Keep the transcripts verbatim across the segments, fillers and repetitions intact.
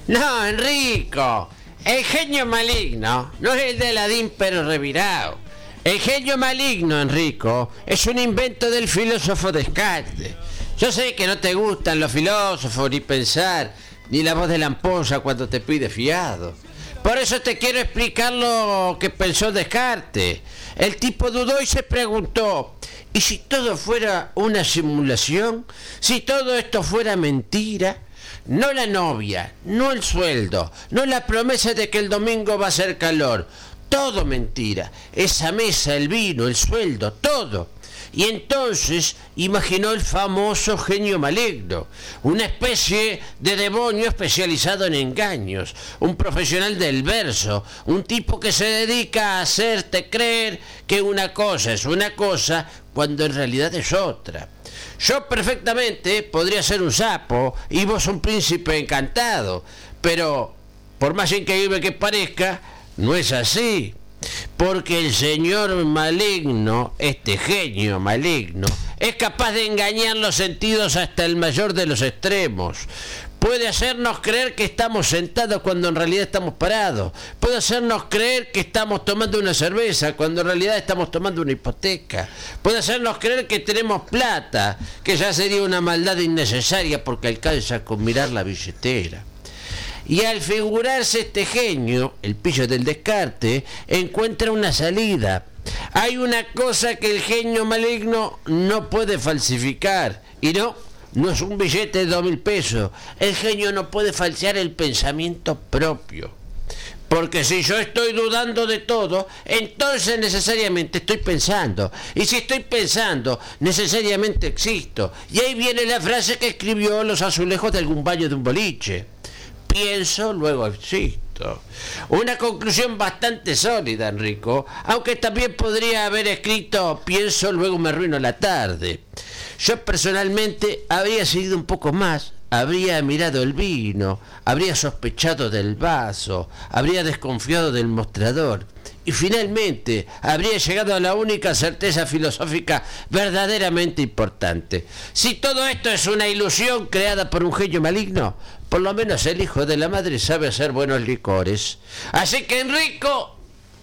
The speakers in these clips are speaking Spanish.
No, Enrico, el genio maligno no es el de Aladín pero revirado. El genio maligno, Enrico, es un invento del filósofo Descartes. Yo sé que no te gustan los filósofos, ni pensar, ni la voz de la ampolla cuando te pide fiado. Por eso te quiero explicar lo que pensó Descartes. El tipo dudó y se preguntó, ¿y si todo fuera una simulación? ¿Si todo esto fuera mentira? No la novia, no el sueldo, no la promesa de que el domingo va a hacer calor. Todo mentira. Esa mesa, el vino, el sueldo, todo. Y entonces imaginó el famoso genio maligno, una especie de demonio especializado en engaños, un profesional del verso, un tipo que se dedica a hacerte creer que una cosa es una cosa cuando en realidad es otra. Yo perfectamente podría ser un sapo y vos un príncipe encantado, pero por más increíble que parezca, no es así. Porque el señor maligno, este genio maligno, es capaz de engañar los sentidos hasta el mayor de los extremos. Puede hacernos creer que estamos sentados cuando en realidad estamos parados. Puede hacernos creer que estamos tomando una cerveza cuando en realidad estamos tomando una hipoteca. Puede hacernos creer que tenemos plata, que ya sería una maldad innecesaria porque alcanza con mirar la billetera. Y al figurarse este genio, el pillo del Descartes, encuentra una salida. Hay una cosa que el genio maligno no puede falsificar. Y no, no es un billete de dos mil pesos. El genio no puede falsear el pensamiento propio. Porque si yo estoy dudando de todo, entonces necesariamente estoy pensando. Y si estoy pensando, necesariamente existo. Y ahí viene la frase que escribió los azulejos de algún baño de un boliche. Pienso, luego existo. Una conclusión bastante sólida, Enrico, aunque también podría haber escrito pienso, luego me arruino la tarde. Yo personalmente habría seguido un poco más, habría mirado el vino, habría sospechado del vaso, habría desconfiado del mostrador y finalmente habría llegado a la única certeza filosófica verdaderamente importante. Si todo esto es una ilusión creada por un genio maligno, por lo menos el hijo de la madre sabe hacer buenos licores. Así que Enrico,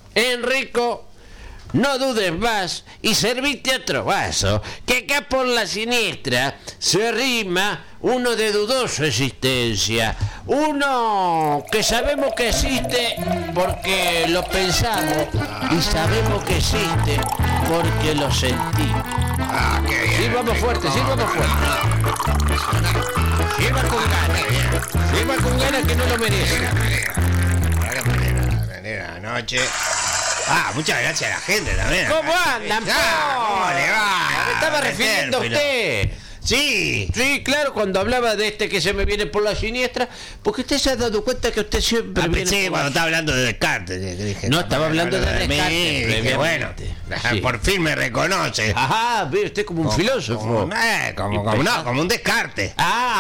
Enrico, no dudes más y servite otro vaso, que acá por la siniestra se rima uno de dudosa existencia, uno que sabemos que existe porque lo pensamos y sabemos que existe porque lo sentimos. Ah, qué bien. Sí, vamos fuerte, sí, vamos fuerte. Lleva con ganas, lleva con ganas que no lo merece. Anoche. Ah, muchas gracias a la gente también. ¿Cómo andan, ah, ¿Cómo le va? Me estaba refiriendo a usted. Sí. Sí, claro, cuando hablaba de este que se me viene por la siniestra, porque usted se ha dado cuenta que usted siempre Ah, viene pensé por cuando la... estaba hablando de Descartes. Que dije, No, estaba hablando de mí, Descartes. que bueno, Sí. por fin me reconoce. Ajá, ve usted como un Como- filósofo. Como, eh, como, como, no, como un Descartes. Ah,